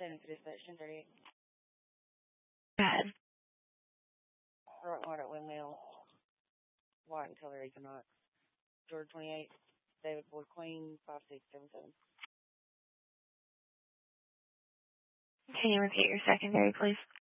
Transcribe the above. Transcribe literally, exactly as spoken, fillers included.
seven for dispatch, ten thirty-eight. Bad. Rock Water at Windmill. White and Color Equinox. Georgia twenty-eight. David Boyd Queen, five six seven seven. Can you repeat your secondary, please?